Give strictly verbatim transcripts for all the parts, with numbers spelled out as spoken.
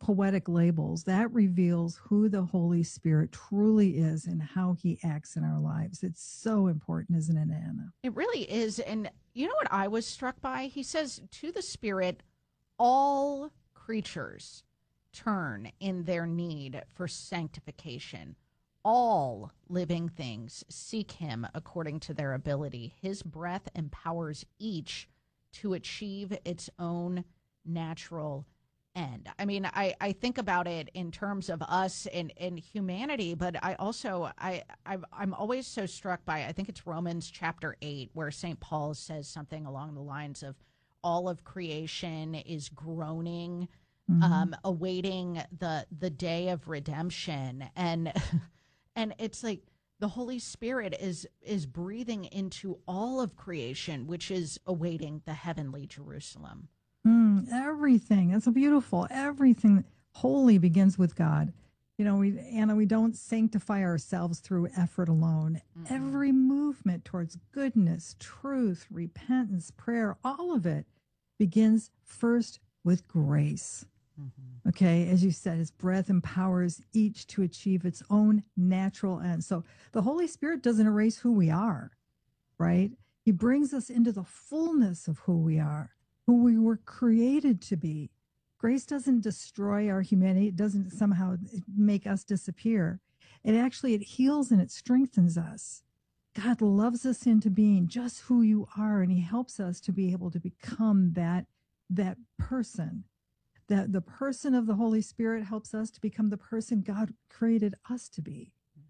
poetic labels. That reveals who the Holy Spirit truly is and how he acts in our lives. It's so important, isn't it, Anna? It really is. And you know what I was struck by? He says, to the Spirit, all creatures turn in their need for sanctification. All living things seek him according to their ability. His breath empowers each to achieve its own natural end. I mean, I, I think about it in terms of us and, and humanity, but I also, I, I, I'm always so struck by, I think it's Romans chapter eight, where Saint Paul says something along the lines of all of creation is groaning, mm-hmm. um, awaiting the, the day of redemption. And, and it's like the Holy Spirit is, is breathing into all of creation, which is awaiting the heavenly Jerusalem. Mm, everything. That's so beautiful. Everything holy begins with God. You know, we, Anna, we don't sanctify ourselves through effort alone. Mm-hmm. Every movement towards goodness, truth, repentance, prayer, all of it begins first with grace. Mm-hmm. Okay, as you said, his breath empowers each to achieve its own natural end. So the Holy Spirit doesn't erase who we are, right? He brings us into the fullness of who we are, who we were created to be. Grace doesn't destroy our humanity. It doesn't somehow make us disappear. It actually, it heals and it strengthens us. God loves us into being just who you are, and he helps us to be able to become that, that person. That the person of the Holy Spirit helps us to become the person God created us to be.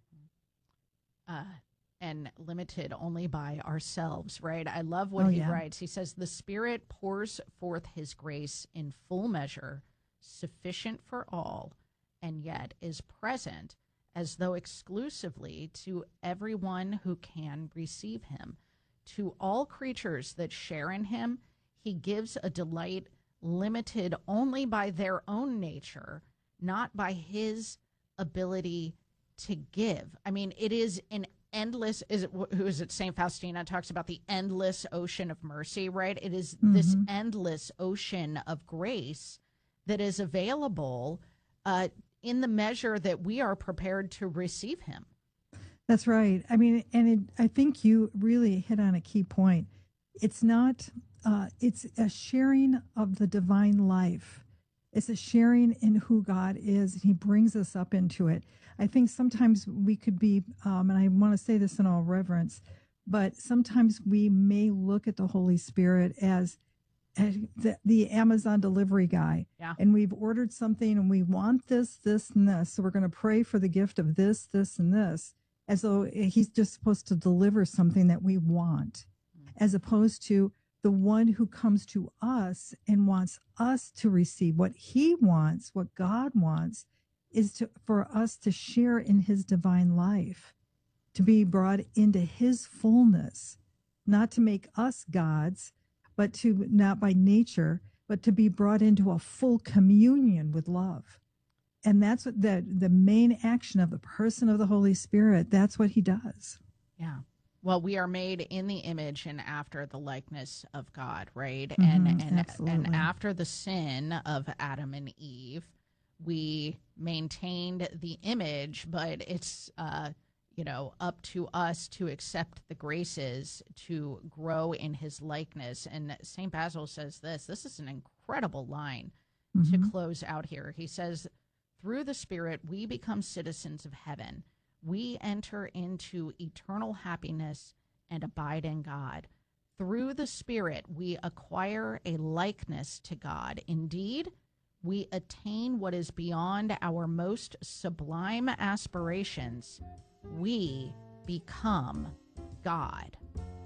Uh, and limited only by ourselves, right? I love what oh, he yeah. writes. He says, the Spirit pours forth his grace in full measure, sufficient for all, and yet is present as though exclusively to everyone who can receive him. To all creatures that share in him, he gives a delight limited only by their own nature, not by his ability to give. I mean, it is an endless, is it, who is it, Saint Faustina talks about the endless ocean of mercy, right? It is mm-hmm. this endless ocean of grace that is available uh, in the measure that we are prepared to receive him. That's right. I mean, and it, I think you really hit on a key point. It's not, uh, it's a sharing of the divine life. It's a sharing in who God is, and he brings us up into it. I think sometimes we could be, um, and I want to say this in all reverence, but sometimes we may look at the Holy Spirit as, as the, the Amazon delivery guy. Yeah. And we've ordered something and we want this, this, and this. So we're going to pray for the gift of this, this, and this, as though he's just supposed to deliver something that we want, mm-hmm. as opposed to the one who comes to us and wants us to receive what he wants, what God wants, is to for us to share in his divine life, to be brought into his fullness, not to make us gods, but to, not by nature, but to be brought into a full communion with love. And that's what the, the main action of the person of the Holy Spirit, that's what he does. Yeah. Well, we are made in the image and after the likeness of God, right? Mm-hmm, and and absolutely. and after the sin of Adam and Eve, we maintained the image, but it's uh, you know, up to us to accept the graces to grow in his likeness. And Saint Basil says this. This is an incredible line mm-hmm. to close out here. He says, through the Spirit, we become citizens of heaven. We enter into eternal happiness and abide in God. Through the Spirit, we acquire a likeness to God. Indeed, we attain what is beyond our most sublime aspirations. We become God.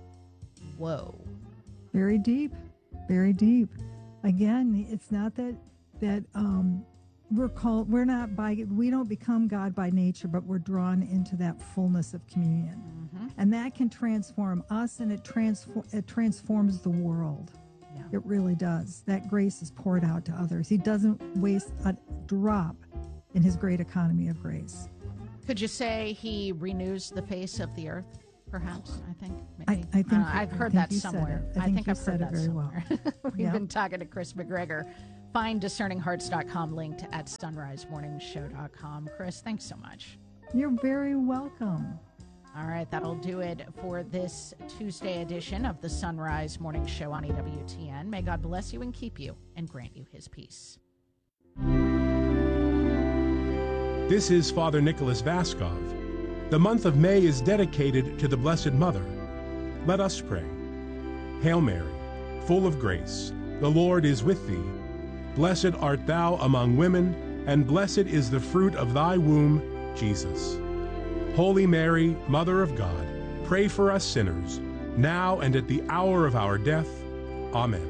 Whoa. Very deep, very deep. Again, it's not that, that, um, We're called, we're not by, we don't become God by nature, but we're drawn into that fullness of communion. Mm-hmm. And that can transform us, and it, transform, it transforms the world. Yeah. It really does. That grace is poured out to others. He doesn't waste a drop in his great economy of grace. Could you say he renews the face of the earth? Perhaps, I think. Maybe. I, I think uh, I've heard I think that somewhere. I think, I think you I've said heard it that very somewhere. well. We've yep. been talking to Chris McGregor. find discerning hearts dot com linked at sunrise morning show dot com. Chris, thanks so much. You're very welcome. All right, that'll do it for this Tuesday edition of the Sunrise Morning Show on E W T N. May God bless you and keep you and grant you his peace. This is Father Nicholas Vaskov. The month of May is dedicated to the Blessed Mother. Let us pray. Hail Mary, full of grace, the Lord is with thee. Blessed art thou among women, and blessed is the fruit of thy womb, Jesus. Holy Mary, Mother of God, pray for us sinners, now and at the hour of our death. Amen.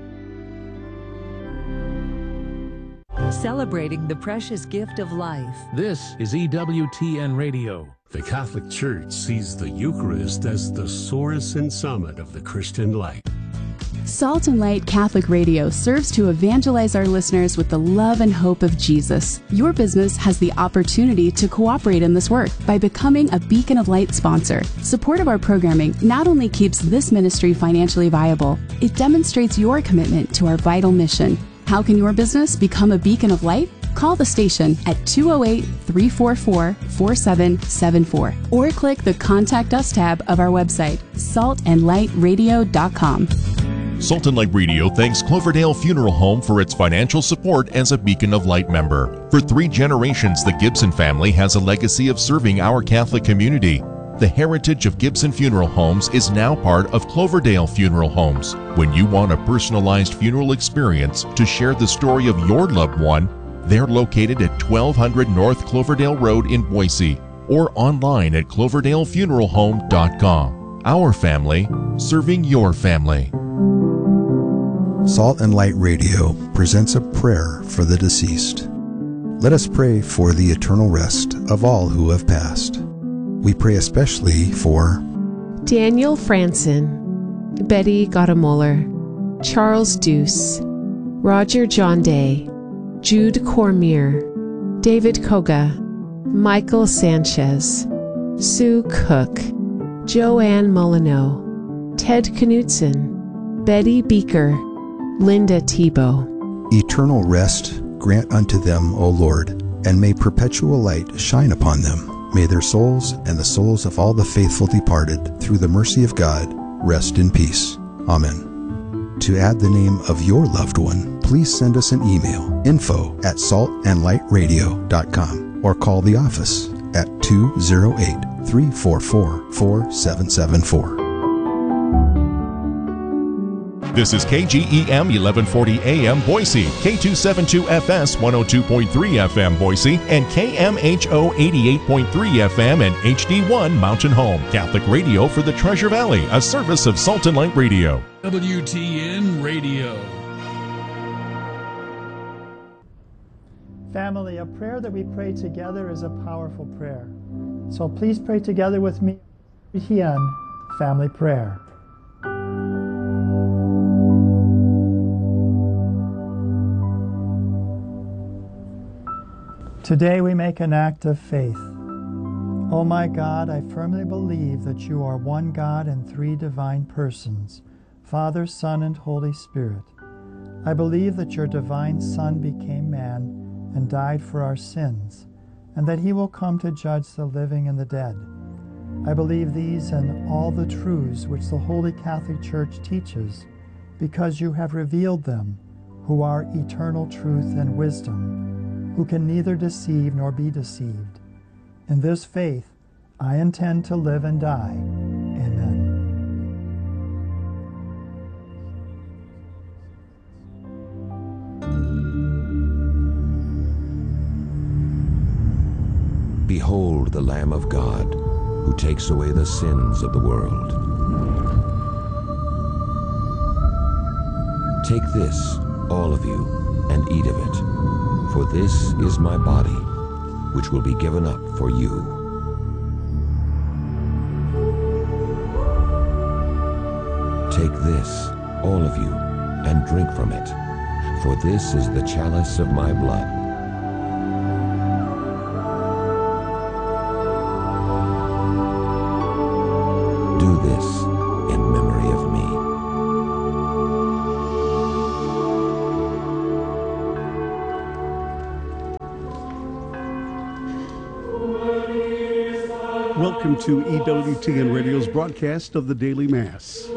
Celebrating the precious gift of life. This is E W T N Radio. The Catholic Church sees the Eucharist as the source and summit of the Christian life. Salt and Light Catholic Radio serves to evangelize our listeners with the love and hope of Jesus. Your business has the opportunity to cooperate in this work by becoming a Beacon of Light sponsor. Support of our programming not only keeps this ministry financially viable, it demonstrates your commitment to our vital mission. How can your business become a beacon of light? Call the station at two oh eight, three four four, four seven seven four or click the Contact Us tab of our website, salt and light radio dot com. Salt and Light Radio thanks Cloverdale Funeral Home for its financial support as a Beacon of Light member. For three generations, the Gibson family has a legacy of serving our Catholic community. The heritage of Gibson Funeral Homes is now part of Cloverdale Funeral Homes. When you want a personalized funeral experience to share the story of your loved one, they're located at twelve hundred North Cloverdale Road in Boise or online at cloverdale funeral home dot com. Our family, serving your family. Salt and Light Radio presents a prayer for the deceased. Let us pray for the eternal rest of all who have passed. We pray especially for Daniel Franson, Betty Gottemoeller, Charles Deuce, Roger John Day, Jude Cormier, David Koga, Michael Sanchez, Sue Cook, Joanne Molyneux, Ted Knutson, Betty Beaker, Linda Tebow. eternal rest grant unto them, O Lord, and may perpetual light shine upon them. May their souls and the souls of all the faithful departed, through the mercy of God, rest in peace. Amen. To add the name of your loved one, please send us an email, info at salt and light radio dot com, or call the office at two oh eight, three four four, four seven seven four. This is K G E M eleven forty A M Boise, K two seventy-two F S one oh two point three F M Boise, and K M H O eighty-eight point three F M and H D one Mountain Home. Catholic radio for the Treasure Valley, a service of Salt and Light Radio. W T N Radio. Family, a prayer that we pray together is a powerful prayer. So please pray together with me. Hien, family prayer. Today we make an act of faith. Oh my God, I firmly believe that you are one God in three divine persons, Father, Son, and Holy Spirit. I believe that your divine Son became man and died for our sins, and that he will come to judge the living and the dead. I believe these and all the truths which the Holy Catholic Church teaches, because you have revealed them, who are eternal truth and wisdom, who can neither deceive nor be deceived. In this faith, I intend to live and die. Amen. Behold the Lamb of God, who takes away the sins of the world. Take this, all of you, and eat of it. For this is my body, which will be given up for you. Take this, all of you, and drink from it, for this is the chalice of my blood. Do this in memory of me. Welcome to E W T N Radio's broadcast of the Daily Mass.